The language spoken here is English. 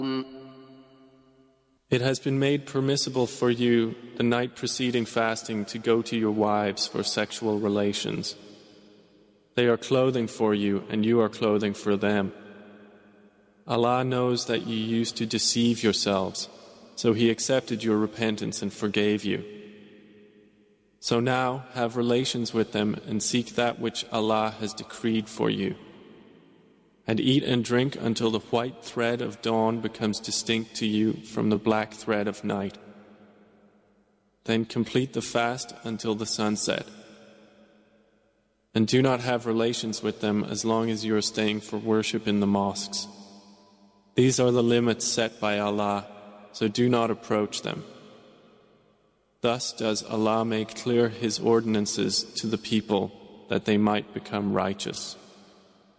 It has been made permissible for you the night preceding fasting to go to your wives for sexual relations. They are clothing for you and you are clothing for them. Allah knows that you used to deceive yourselves, so He accepted your repentance and forgave you. So now have relations with them and seek that which Allah has decreed for you. And eat and drink until the white thread of dawn becomes distinct to you from the black thread of night. Then complete the fast until the sunset. And do not have relations with them as long as you are staying for worship in the mosques. These are the limits set by Allah, so do not approach them. Thus does Allah make clear His ordinances to the people that they might become righteous.